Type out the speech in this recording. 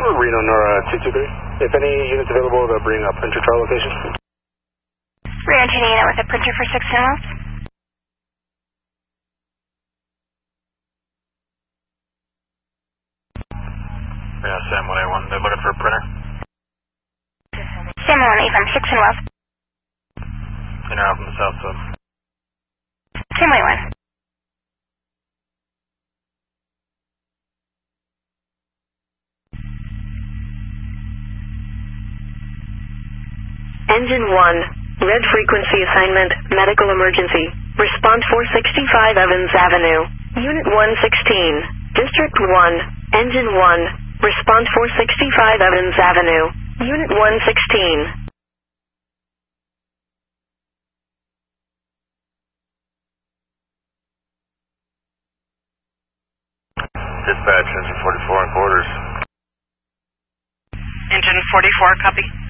Reno Nora 223. If any units available to bring up printer to our location. Reno 2 with a printer for 6 miles. Yeah, Sam 181. They're looking for a printer. Sam 181, 6 and Wells. In or out from the south side. Sam 181. Engine 1, red frequency assignment, medical emergency. Response 465 Evans Avenue. Unit 116, District 1, Engine 1, response 465 Evans Avenue. Unit 116. Dispatch, engine 44 in quarters. Engine 44, copy.